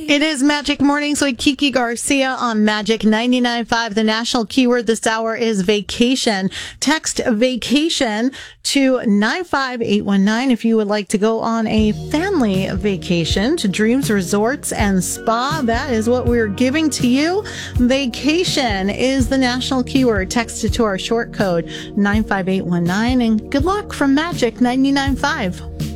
It is Magic Mornings with Kiki Garcia on Magic 99.5. The national keyword this hour is vacation. Text vacation to 95819 if you would like to go on a family vacation to Dreams Resorts and Spa. That is what we're giving to you. Vacation is the national keyword. Text it to our short code 95819 and good luck from Magic 99.5.